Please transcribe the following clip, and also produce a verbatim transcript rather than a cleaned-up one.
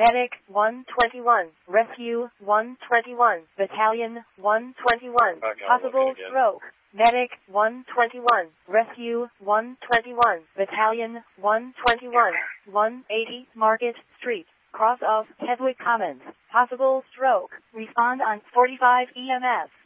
Medic one twenty-one, Rescue one twenty-one, Battalion one twenty-one, Okay, possible again. stroke. Medic one twenty-one, Rescue one twenty-one, Battalion one twenty-one, one eighty Market Street, cross of Hedwig Commons, possible stroke. Respond on forty-five E M S.